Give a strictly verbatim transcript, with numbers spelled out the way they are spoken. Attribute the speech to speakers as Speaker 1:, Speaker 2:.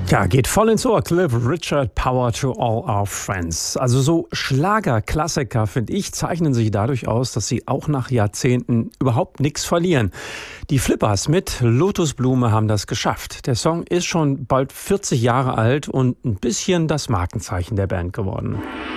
Speaker 1: Ja, geht voll ins Ohr. Cliff Richard, Power to All Our Friends. Also so Schlagerklassiker, finde ich, zeichnen sich dadurch aus, dass sie auch nach Jahrzehnten überhaupt nichts verlieren. Die Flippers mit Lotusblume haben das geschafft. Der Song ist schon bald vierzig Jahre alt und ein bisschen das Markenzeichen der Band geworden.